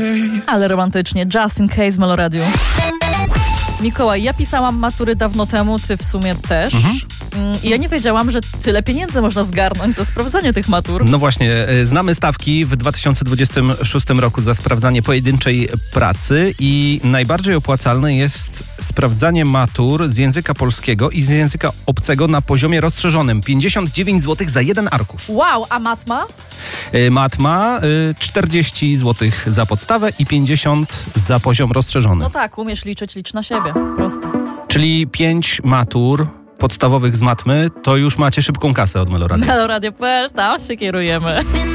Ale romantycznie. Just in Case, Meloradiu. Mikołaj, ja pisałam matury dawno temu, ty w sumie też. I ja nie wiedziałam, że tyle pieniędzy można zgarnąć za sprawdzanie tych matur. No właśnie, znamy stawki w 2026 roku za sprawdzanie pojedynczej pracy i najbardziej opłacalne jest sprawdzanie matur z języka polskiego i z języka obcego na poziomie rozszerzonym. 59 zł za jeden arkusz. Wow, a matma? Matma 40 zł za podstawę i 50 za poziom rozszerzony. No tak, umiesz liczyć, licz na siebie. Prosto. Czyli 5 matur podstawowych z matmy, to już macie szybką kasę od Meloradia. Meloradio.pl, tam się kierujemy.